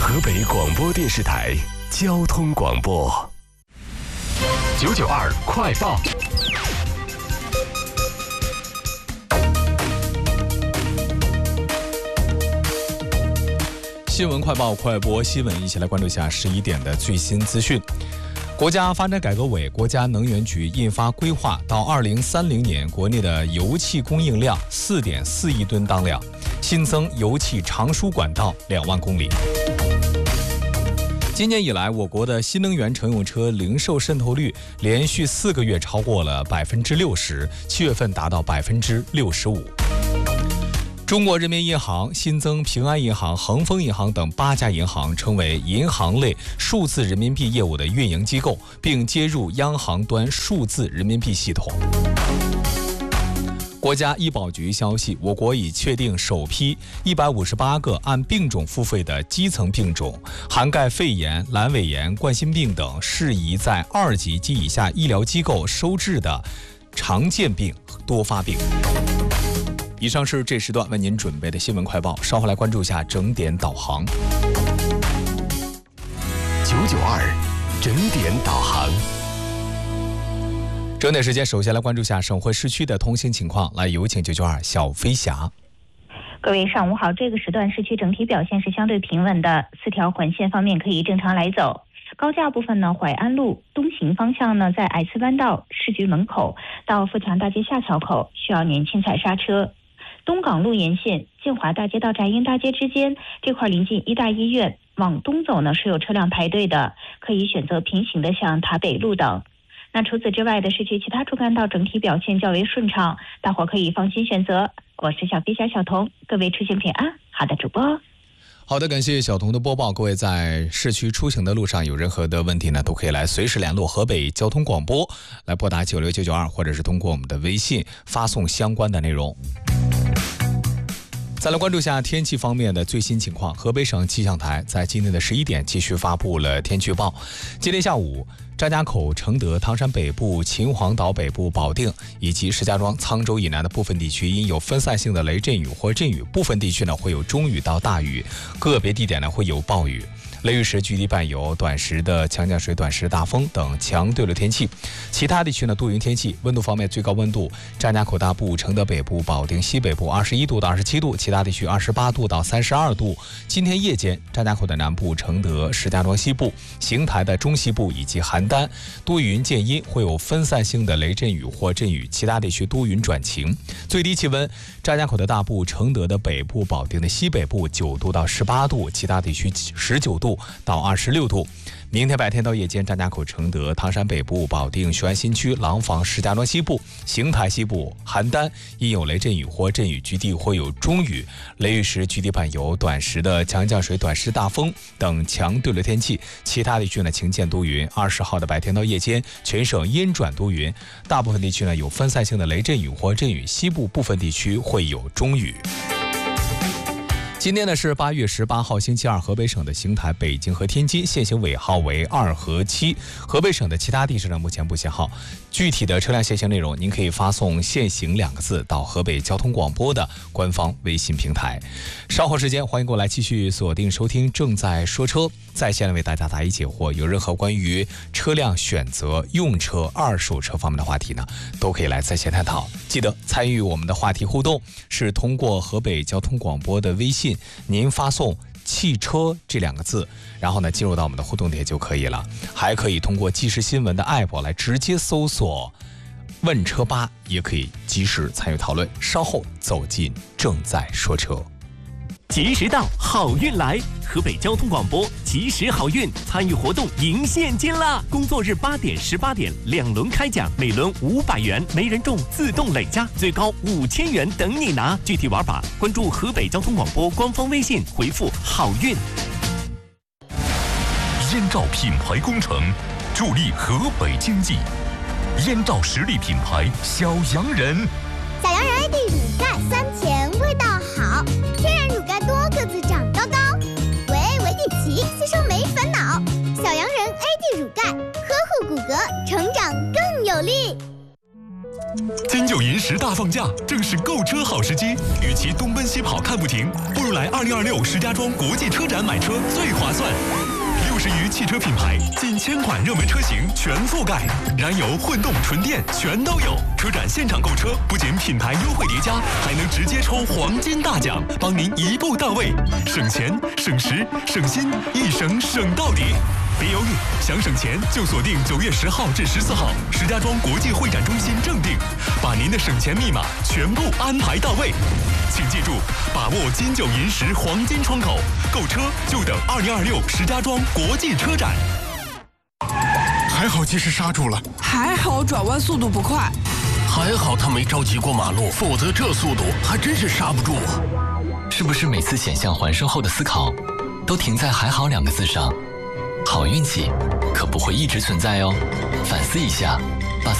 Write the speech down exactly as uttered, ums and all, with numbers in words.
河北广播电视台交通广播九九二快报。 新闻快报，快播新闻，一起来关注一下十一点的最新资讯。国家发展改革委、国家能源局印发规划，到二零三零年，国内的油气供应量四点四亿吨当量，新增油气长输管道两万公里。今年以来，我国的新能源乘用车零售渗透率连续四个月超过了百分之六十，七月份达到百分之六十五。中国人民银行新增平安银行、恒丰银行等八家银行成为银行类数字人民币业务的运营机构，并接入央行端数字人民币系统。国家医保局消息，我国已确定首批一百五十八个按病种付费的基层病种，涵盖肺炎、阑尾炎、冠心病等适宜在二级及以下医疗机构收治的常见病多发病。以上是这时段为您准备的新闻快报，稍后来关注一下整点导航。 九九二整点导航。 整点时间，首先来关注一下省会市区的通行情况，来有请九九二小飞侠。 各位上午好，这个时段市区整体表现是相对平稳的，四条环线方面可以正常来走。高架部分呢，淮安路东行方向呢，在矮次弯道市局门口到富强大街下桥口需要您轻踩刹车。东港路沿线建华大街到翟英大街之间这块临近医大医院，往东走呢是有车辆排队的，可以选择平行的向塔北路等。那除此之外的市区其他主干道整体表现较为顺畅，大伙可以放心选择。我是小飞侠小童，各位出行平安。好的，主播。 好的，感谢小童的播报。各位在市区出行的路上有任何的问题呢，都可以来随时联络河北交通广播，来拨打九六九九二，或者是通过我们的微信发送相关的内容。再来关注一下天气方面的最新情况。河北省气象台在今天的十一点继续发布了天气预报。今天下午，张家口、承德、唐山北部、秦皇岛北部、保定以及石家庄、沧州以南的部分地区因有分散性的雷阵雨或阵雨，部分地区呢会有中雨到大雨，个别地点呢会有暴雨。雷雨时局地伴有短时的强降水、短时大风等强对流天气。其他地区呢多云天气。温度方面，最高温度张家口大部、承德北部、保定西北部二十一度到二十七度，其他地区二十八度到三十二度。今天夜间，张家口的南部、承德、石家庄西部、邢台的中西部以及邯郸多云见阴，会有分散性的雷阵雨或阵雨，其他地区多云转晴。最低气温，张家口的大部、承德的北部、保定的西北部九度到十八度，其他地区十九度到二十六度。明天白天到夜间，张家口、承德、唐山北部、保定、雄安新区、廊坊、石家庄西部、邢台西部、邯郸因有雷阵雨或阵雨，局地会有中雨，雷雨时局地伴有短时的强降水、短时大风等强对流天气。其他地区呢晴间多云。二十号的白天到夜间，全省阴转多云，大部分地区呢有分散性的雷阵雨或阵雨，西部部分地区会有中雨。今天呢是八月十八号星期二，河北省的邢台、北京和天津限行尾号为二和七，河北省的其他地市呢目前不限号。具体的车辆限行内容，您可以发送限行两个字到河北交通广播的官方微信平台。稍后时间，欢迎过来继续锁定收听正在说车，在线为大家答疑解惑。有任何关于车辆选择、用车、二手车方面的话题呢，都可以来在线探讨。记得参与我们的话题互动，是通过河北交通广播的微信，您发送汽车这两个字，然后呢进入到我们的互动点就可以了。还可以通过即时新闻的 app 来直接搜索问车吧，也可以及时参与讨论。稍后走进正在说车。 及时到，好运来！河北交通广播及时好运参与活动赢现金啦！工作日八点、十八点两轮开奖，每轮五百元，没人中自动累加，最高五千元等你拿。具体玩法关注河北交通广播官方微信，回复好运。 燕赵品牌工程助力河北经济，燕赵实力品牌小洋人。 小洋人 A D 乳钙酸甜味道好，天然乳钙多，个子长高高，维 A 维 D 齐，吸收没烦恼。小洋人 A D 乳钙，呵护骨骼，成长更有力。 金九银十大放假，正是购车好时机。与其东奔西跑看不停，不如来二零二六石家庄国际车展买车最划算。六十余汽车品牌，近千款热门车型全覆盖，燃油、混动、纯电全都有。车展现场购车，不仅品牌优惠叠加，还能直接抽黄金大奖，帮您一步到位，省钱、省时、省心，一省省到底。别犹豫，想省钱就锁定九月十号至十四号石家庄国际会展中心正定，把您的省钱密码全部安排到位。请记住，把握金九银十黄金窗口，购车就等二零二六石家庄国际车展。 还好及时刹住了， 还好转弯速度不快， 还好他没着急过马路，否则这速度还真是刹不住啊！ 是不是每次险象环生后的思考，都停在“还好”两个字上？好运气可不会一直存在哦，反思一下，